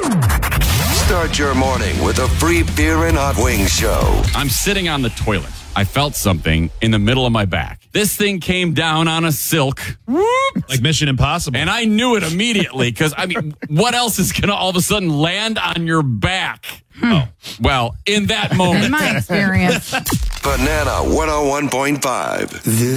Start your morning with a free beer and hot wings show. I'm sitting on the toilet. I felt something in the middle of my back. This thing came down on a silk. Like Mission Impossible. And I knew it immediately because, what else is going to all of a sudden land on your back? Oh, well, in that moment. In my experience. Banana 101.5.